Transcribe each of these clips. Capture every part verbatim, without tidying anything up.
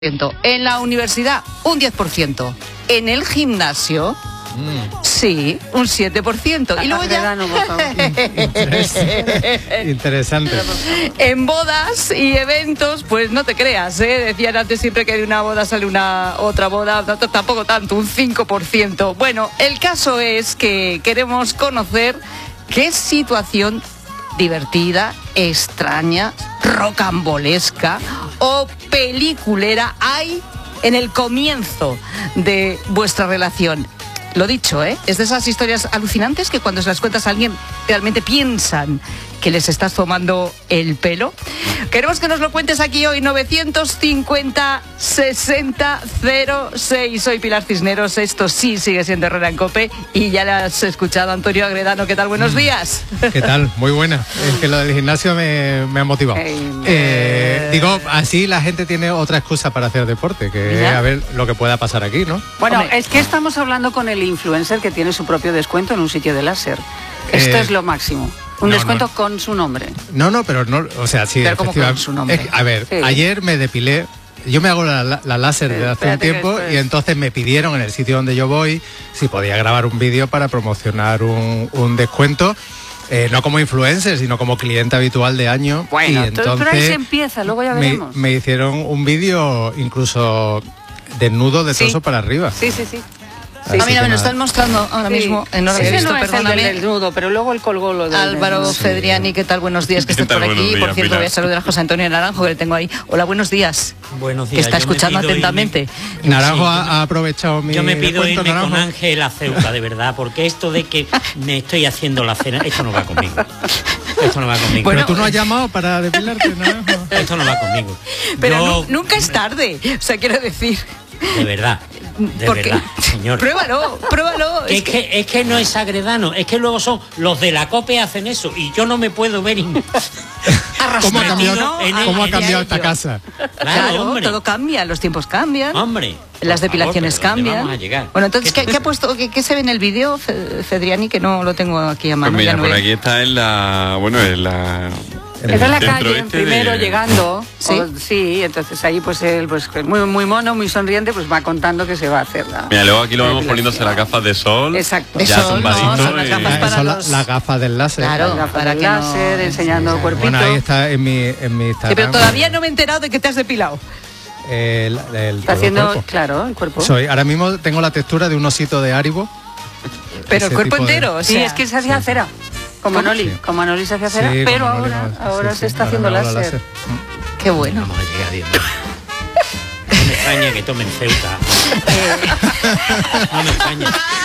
En la universidad, un diez por ciento. En el gimnasio, mm. sí, un siete por ciento. Y luego ya... Interesante. En bodas y eventos, pues no te creas, ¿eh? Decían antes siempre que de una boda sale una otra boda, no, tampoco tanto, un cinco por ciento. Bueno, el caso es que queremos conocer qué situación divertida, extraña, rocambolesca o peliculera hay en el comienzo de vuestra relación. Lo dicho, ¿eh? Es de esas historias alucinantes que cuando se las cuentas a alguien realmente piensan que les estás tomando el pelo. Queremos que nos lo cuentes aquí hoy, novecientos cincuenta, sesenta, cero seis. Soy Pilar Cisneros, esto sí sigue siendo Herrera en COPE y ya le has escuchado a Antonio Agredano. ¿Qué tal? Buenos días. ¿Qué tal? Muy buena. Es que lo del gimnasio me, me ha motivado. Hey, eh, digo, así la gente tiene otra excusa para hacer deporte, que es a ver lo que pueda pasar aquí, ¿no? Bueno, Hombre. es que estamos hablando con el influencer que tiene su propio descuento en un sitio de láser. Esto eh, es lo máximo. Un no, descuento no. con su nombre. No, no, pero no, o sea, sí, pero como con su nombre. Es, a ver, sí. ayer me depilé, yo me hago la, la, la láser sí, desde hace un tiempo y entonces me pidieron en el sitio donde yo voy si podía grabar un vídeo para promocionar un, un descuento. Eh, no como influencer, sino como cliente habitual de año. Bueno, y entonces pero ahí se empieza, luego ya veremos. Me, me hicieron un vídeo incluso desnudo de torso sí. para arriba. Sí, sí, sí. Sí, a mí me lo están mostrando ahora sí. mismo. En sí, ese no es el del nudo, pero luego el colgó lo del Álvaro del Fedriani, ¿qué tal? Buenos días, que estés por aquí. Días, por cierto, mira. voy a saludar a José Antonio Naranjo, que le tengo ahí. Hola, buenos días. Buenos días. Que está escuchando atentamente. Me... Naranjo ha, ha aprovechado mi... Yo me pido irme Naranjo. con Ángel a Ceuta, de verdad, porque esto de que me estoy haciendo la cena, esto no va conmigo. Esto no va conmigo. Bueno, pero tú no has llamado para depilarte, Naranjo. Esto no va conmigo. Pero Yo... nunca es tarde, o sea, quiero decir... De verdad. De ¿Por verdad, qué? señor. Pruébalo, pruébalo. Es, es, que, que... es que no es Agredano, es que luego son los de la COPE hacen eso y yo no me puedo ver in... ¿Cómo ha cambiado, en el, ¿cómo ha cambiado esta casa? Claro, claro todo cambia, los tiempos cambian. Hombre. Las depilaciones favor, cambian. Vamos a llegar. Bueno, entonces, ¿qué, ¿qué ha puesto? ¿Qué, ¿Qué se ve en el vídeo, Fedriani, que no lo tengo aquí a mano? Pues mira, no por veo. aquí está en la... Bueno, en la... Es en la calle, este primero de... llegando, ¿sí? O, sí, entonces ahí pues él, pues muy muy mono, muy sonriente, pues va contando que se va a hacer la... Mira, luego aquí lo vemos poniéndose las gafas de sol. Exacto. Ya de sol, tumbadito. No, son las gafas para son los... las gafas del láser. Claro, las gafas para del que láser, no... enseñando sí, el cuerpito. Bueno, ahí está en mi, en mi Instagram. Sí, pero todavía no me he enterado de que te has depilado. El, el, está haciendo, el claro, el cuerpo. Soy, ahora mismo tengo la textura de un osito de Haribo. Pero el cuerpo entero, de... o sea... Sí, es que se hacía sí. cera. Como Manoli, sí. como Manoli se hacía cera, sí, pero ahora, no, ahora sí, se está sí, haciendo láser. láser. Qué bueno. Vamos a llegar bien. No me extraña que tomen Ceuta. No me extraña.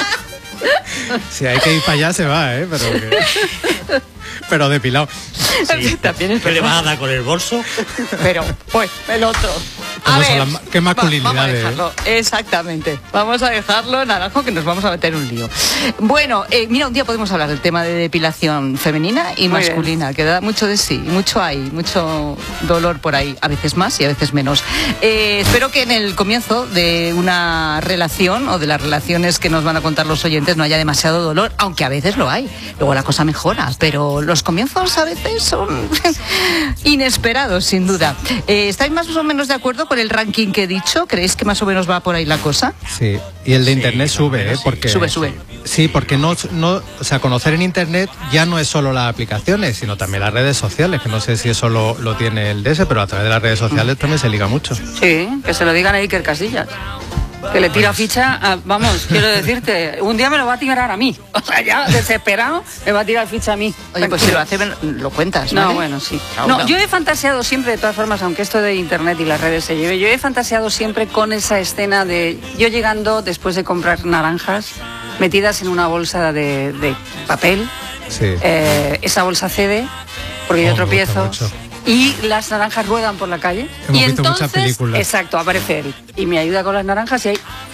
Si hay que ir para allá se va, ¿eh? Pero, que... pero depilado. Sí. También es ¿Qué le vas a dar con el bolso? Pero, pues, el otro. A ver, las, qué masculinidad. Va, vamos a dejarlo, ¿eh? Exactamente. Vamos a dejarlo, Naranjo, que nos vamos a meter un lío. Bueno, eh, mira, un día podemos hablar del tema de depilación femenina y Muy masculina, bien. que da mucho de sí, mucho hay, mucho dolor por ahí, a veces más y a veces menos. Eh, espero que en el comienzo de una relación o de las relaciones que nos van a contar los oyentes no haya demasiado dolor, aunque a veces lo hay. Luego la cosa mejora, pero los comienzos a veces son inesperados, sin duda. Eh, ¿Estáis más o menos de acuerdo con el ranking que he dicho? ¿Creéis que más o menos va por ahí la cosa? Sí, y el de sí, internet sube, ¿eh? Porque, sube, sube. Sí, porque no, no, o sea, conocer en internet ya no es solo las aplicaciones, sino también las redes sociales, que no sé si eso lo, lo tiene el D S, pero a través de las redes sociales también se liga mucho. Sí, que se lo digan a Iker Casillas. Que le tira ficha, a, vamos, quiero decirte, un día me lo va a tirar a mí. O sea, ya desesperado, me va a tirar ficha a mí. Oye, pues si lo hace, lo cuentas, ¿no? No, bueno, sí. No, no, yo he fantaseado siempre, de todas formas, aunque esto de internet y las redes se lleve, yo he fantaseado siempre con esa escena de yo llegando después de comprar naranjas, metidas en una bolsa de, de papel. Sí. Eh, esa bolsa cede, porque oh, yo tropiezo. Y las naranjas ruedan por la calle. Hemos y visto entonces, muchas películas. exacto, aparece él. Y me ayuda con las naranjas y ahí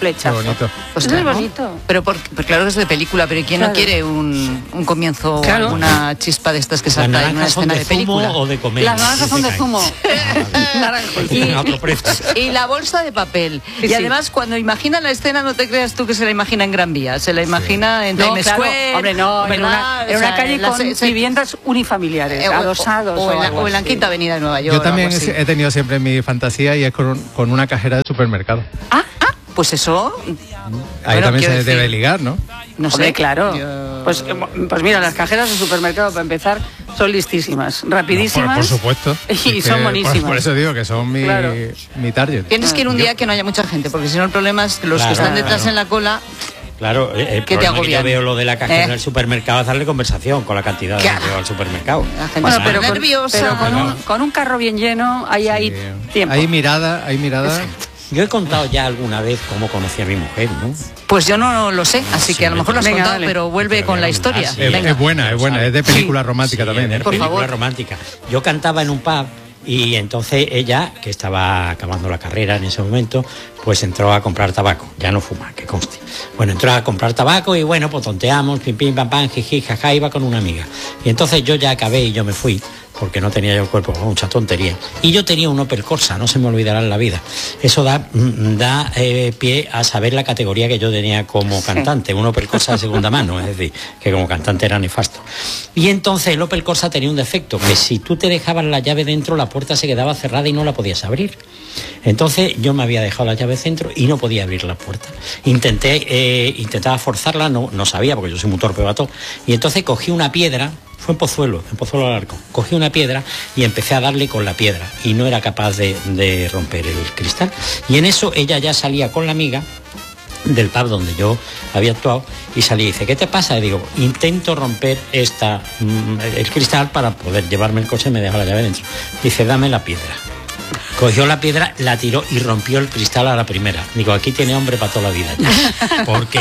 flechazo. Qué bonito. Pues Eso es claro. bonito. Pero por, pues claro que es de película, pero ¿quién Claro. no quiere un, un comienzo, Claro. alguna chispa de estas que ¿Las salta en una naranjas son escena de de zumo película? o de comer? Las naranjas son de zumo. Naranjas. Y, A otro precio. y la bolsa de papel. Sí, y sí. además, cuando imagina la escena, no te creas tú que se la imagina en Gran Vía, se la imagina en No, Times claro, Square. hombre, no, en ¿verdad? una, en O una sea, calle en la con se- se- viviendas unifamiliares, eh, o- adosados o, en la, algo o en la así. Quinta Avenida de Nueva York. Yo también algo así. he tenido siempre mi fantasía y es con, un- con una cajera de supermercado. Ah, ah, pues eso. Ahí Bueno, también quiero se decir- debe ligar, ¿no? No sé, Hombre, claro. Yo- Pues, eh, pues mira, las cajeras de supermercado, para empezar, son listísimas, rapidísimas. No, por, por supuesto. Y Es son que, buenísimas. Por, por eso digo que son mi, Claro. mi target. Tienes que ir un día que no haya mucha gente, porque si no el problema es que los Claro, que están detrás claro. en la cola. Claro, el Que te problema que agobian. yo veo lo de la cajera ¿Eh? del supermercado es darle conversación con la cantidad de Claro. que va al supermercado. La gente Bueno, se pero pone con, nerviosa. pero con, un, Claro. con un carro bien lleno, ahí hay Sí. tiempo. Hay mirada, hay mirada. Yo he contado ya alguna vez cómo conocí a mi mujer, ¿no? Pues yo no lo sé, así Sí, que a lo mejor lo has venga, contado, dale. pero vuelve Pero con la ya, historia. ah, sí. Es, Venga. es buena, es buena, es de película romántica Sí, también. es ¿eh? de Por película favor. romántica. Yo cantaba en un pub y entonces ella, que estaba acabando la carrera en ese momento, pues entró a comprar tabaco. Ya no fuma, que conste. Bueno, entró a comprar tabaco y bueno, pues tonteamos, pim, pim, pam, pam, jiji, jaja, iba con una amiga. Y entonces yo ya acabé y yo me fui, porque no tenía yo el cuerpo, mucha tontería. Y yo tenía un Opel Corsa, no se me olvidará en la vida. Eso da, mm, da eh, pie a saber la categoría que yo tenía como cantante, un Opel Corsa de segunda mano, es decir, que como cantante era nefasto. Y entonces el Opel Corsa tenía un defecto, que si tú te dejabas la llave dentro, la puerta se quedaba cerrada y no la podías abrir. Entonces yo me había dejado la llave dentro y no podía abrir la puerta. Intenté, eh, intentaba forzarla, no, no sabía, porque yo soy muy torpe bato. Y entonces cogí una piedra, fue en Pozuelo, en Pozuelo al Arco. Cogí una piedra y empecé a darle con la piedra y no era capaz de, de romper el cristal. Y en eso ella ya salía con la amiga del pub donde yo había actuado y salí y dice, ¿qué te pasa? Y digo, intento romper esta mm, el cristal para poder llevarme el coche y me dejo la llave dentro. Dice, dame la piedra. Cogió la piedra, la tiró y rompió el cristal a la primera. Digo, aquí tiene hombre para toda la vida. Porque,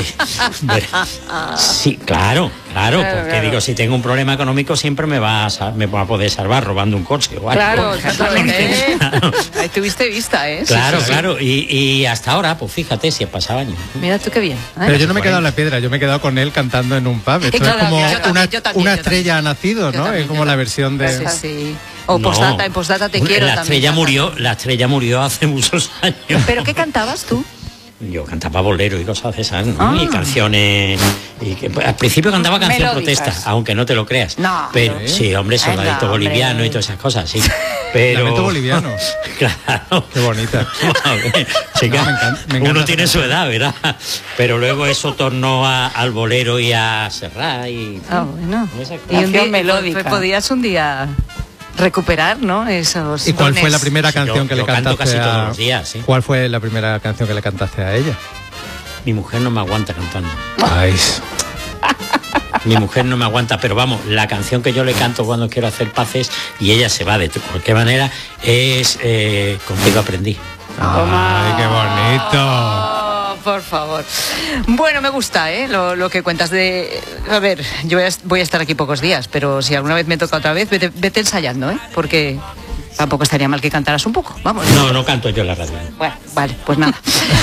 sí, claro, claro, Claro, porque claro. digo, si tengo un problema económico siempre me va a, sal- me va a poder salvar robando un coche o algo. Claro, exactamente. ¿Eh? Ahí tuviste vista, ¿eh? Sí, Claro, sí, sí. claro. Y, y hasta ahora, pues fíjate, si ha pasado años. Mira tú qué bien. ¿eh? Pero yo no me he quedado en la piedra, yo me he quedado con él cantando en un pub. Esto claro, es como yo también, una, yo también, una yo estrella ha nacido, Yo ¿no? también, Es como yo la también. versión de... Sí, sí. O No. postdata, en postdata te Una- quiero La también. estrella murió, la estrella murió hace muchos años. ¿Pero qué cantabas tú? Yo cantaba bolero y cosas de esas, ¿no? Ah. Y canciones. Y que, pues, al principio cantaba canción Melódicas. protesta, aunque no te lo creas. No. Pero ¿Eh? sí, hombre, soldadito Venga, hombre. boliviano y todas esas cosas, sí. Pero. Lamento boliviano. Claro. Qué bonita. A ver, chica, No, me encanta- me encanta uno esa tiene su canción. edad, ¿verdad? Pero luego eso tornó a- al bolero y a Serrat y. Ah, bueno. Esas Y un Canción día, melódica. pues, podías un día recuperar, ¿no? Esos ¿Y cuál fue dones. la primera Sí, yo- canción que yo le canto cantaste casi a... todos los días, sí. ¿Cuál fue la primera canción que le cantaste a ella? Mi mujer no me aguanta cantando. Ay, Mi mujer no me aguanta, pero vamos, la canción que yo le canto cuando quiero hacer paces y ella se va de cualquier manera es eh, Contigo aprendí. ay, qué bonito. Oh, por favor. Bueno, me gusta, ¿eh? Lo, lo que cuentas de... A ver, yo voy a, voy a estar aquí pocos días, pero si alguna vez me toca otra vez, vete, vete ensayando, ¿eh? Porque tampoco estaría mal que cantaras un poco, vamos. No, no canto yo en la radio. Bueno, vale, pues nada.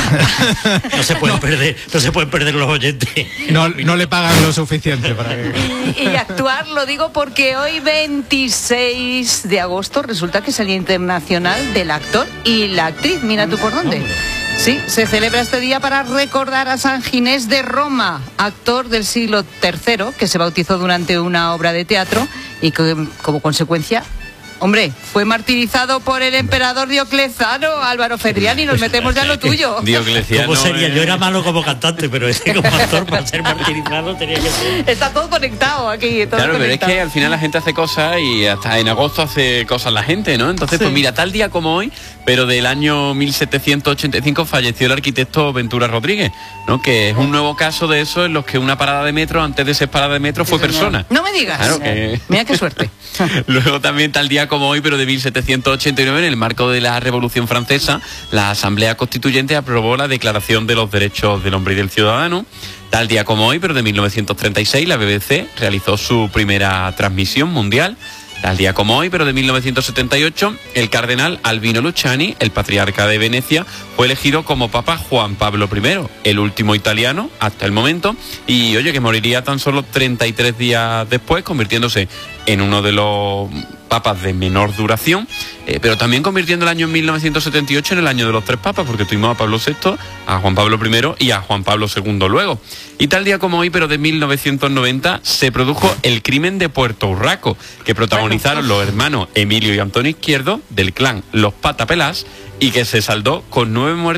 No se pueden perder, no se pueden perder los oyentes. No, no le pagan lo suficiente para que... Y, y actuar lo digo porque hoy veintiséis de agosto resulta que es el Día Internacional del Actor y la Actriz. Mira tú por dónde. Sí, se celebra este día para recordar a San Ginés de Roma, actor del siglo tercero, que se bautizó durante una obra de teatro y que como consecuencia... Hombre, fue martirizado por el emperador Diocleciano, Álvaro Ferriani, nos metemos ya en lo tuyo. Diocleciano. ¿Cómo sería? eh, Yo era malo como cantante, pero ese como actor para ser martirizado tenía que ser. Está todo conectado aquí. Todo Claro, pero es conectado. que al final la gente hace cosas y hasta en agosto hace cosas la gente, ¿no? Entonces, pues mira, tal día como hoy, pero del año mil setecientos ochenta y cinco falleció el arquitecto Ventura Rodríguez, ¿no? Que es un nuevo caso de eso en los que una parada de metro, antes de ser parada de metro, fue persona. No me digas. Claro que... Mira qué suerte. Luego también tal día como hoy, pero de mil setecientos ochenta y nueve, en el marco de la Revolución Francesa, la Asamblea Constituyente aprobó la Declaración de los Derechos del Hombre y del Ciudadano. Tal día como hoy, pero de mil novecientos treinta y seis, la B B C realizó su primera transmisión mundial. Tal día como hoy, pero de mil novecientos setenta y ocho, el cardenal Albino Luciani, el patriarca de Venecia, fue elegido como Papa Juan Pablo primero, el último italiano hasta el momento, y oye, que moriría tan solo treinta y tres días después, convirtiéndose en uno de los papas de menor duración, eh, pero también convirtiendo el año mil novecientos setenta y ocho en el año de los tres papas, porque tuvimos a Pablo sexto, a Juan Pablo primero y a Juan Pablo segundo luego. Y tal día como hoy, pero de mil novecientos noventa, se produjo el crimen de Puerto Urraco, que protagonizaron los hermanos Emilio y Antonio Izquierdo, del clan Los Patapelás, y que se saldó con nueve muertes